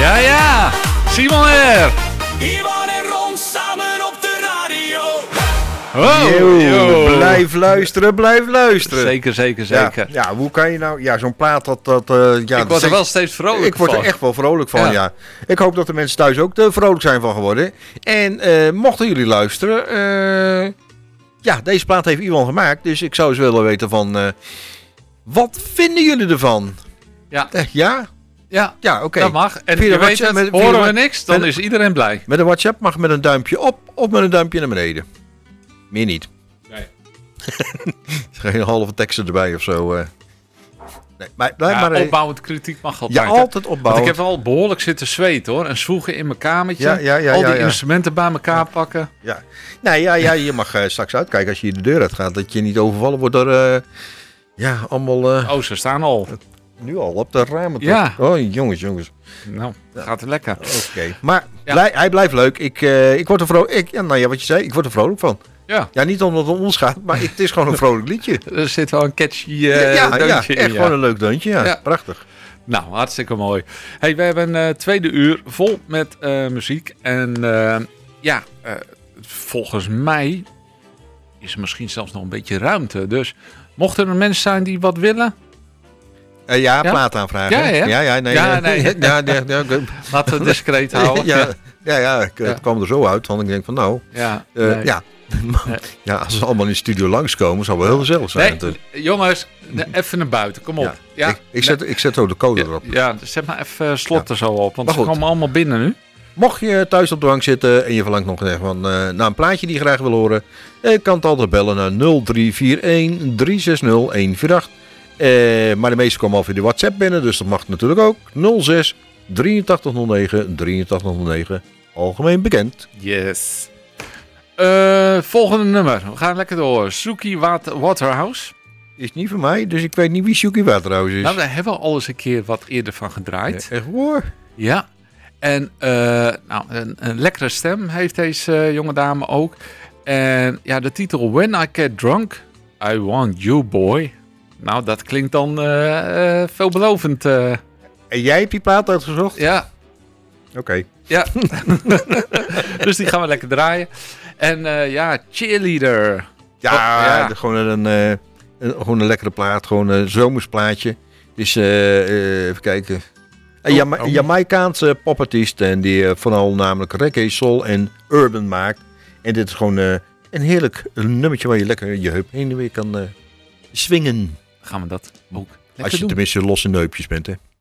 Ja, Simon er. Ivan en Ron samen op de radio. Oh, Blijf luisteren. Zeker. Ja, hoe kan je nou... Ja, zo'n plaat Ik word er wel steeds vrolijk van. Ik word er echt wel vrolijk van, ja. Ik hoop dat de mensen thuis ook vrolijk zijn van geworden. En mochten jullie luisteren... ja, deze plaat heeft Ivan gemaakt. Dus ik zou eens willen weten van... wat vinden jullie ervan? Ja. Ja? Ja, oké. Dat mag. En Via je de weet WhatsApp, het, via horen de- we niks, dan is iedereen blij. Met een WhatsApp mag met een duimpje op of met een duimpje naar beneden. Meer niet. Nee. Geen halve teksten erbij of zo. Nee, maar, Opbouwend kritiek mag altijd. Ja, altijd Want opbouwen. ik heb al behoorlijk zitten zweten hoor. En zwoegen in mijn kamertje. Ja, al die ja. instrumenten bij elkaar pakken. Ja. Nee, ja, je mag straks uitkijken als je hier de deur uit gaat. Dat je niet overvallen wordt door... allemaal... Ze staan al. Nu al op de ramen. toch? Ja. Oh, jongens. Nou, gaat het lekker. Oké. Maar Ja. hij blijft leuk. Ik word er vrolijk... wat je zei, ik word er vrolijk van. Ja, Ja, niet omdat het om ons gaat, maar het is gewoon een vrolijk liedje. er zit wel een catchy deuntje in. echt gewoon een leuk deuntje. Ja, Ja. prachtig. Nou, hartstikke mooi. Hey, we hebben een tweede uur vol met muziek. En volgens mij is er misschien zelfs nog een beetje ruimte. Dus mochten er mensen zijn die wat willen, Plaat aanvragen. Ja. Nee. Ja, nee. Ja, laten we het discreet houden. Het kwam er zo uit. Want ik denk van nou, Ja. ja, als ze allemaal in de studio langskomen, zou wel heel gezellig zijn. Nee, natuurlijk. jongens, even naar buiten. Kom op. Ja. Ik zet ook de code erop. Ja, zet maar even slot er zo op. Want Maar ze goed. komen allemaal binnen nu. Mocht je thuis op de bank zitten en je verlangt nog even naar een plaatje die je graag wil horen, kan het altijd bellen naar 0341 360 148. Maar de meeste komen al via de WhatsApp binnen, dus dat mag natuurlijk ook. 06 8309 8309. Algemeen bekend. Yes. Volgende nummer. We gaan lekker door. Suki Waterhouse. Is niet voor mij, dus ik weet niet wie Shuki Waterhouse is. Nou, daar hebben we al eens een keer wat eerder van gedraaid. Echt hoor. Ja. En een lekkere stem heeft deze jonge dame ook. En ja, de titel When I Get Drunk, I Want You Boy. Nou, dat klinkt dan veelbelovend. En jij hebt die plaat uitgezocht? Ja. Oké. Ja. Dus die gaan we lekker draaien. En Cheerleader. Ja, gewoon een lekkere plaat. Gewoon een zomersplaatje. Dus even kijken. Een Jamaicaanse popartiest. En die vooral namelijk reggae, soul en urban maakt. En dit is gewoon een heerlijk nummertje waar je lekker je heup heen en weer kan swingen. Gaan we dat ook lekker Als je doen. tenminste losse neupjes bent, hè.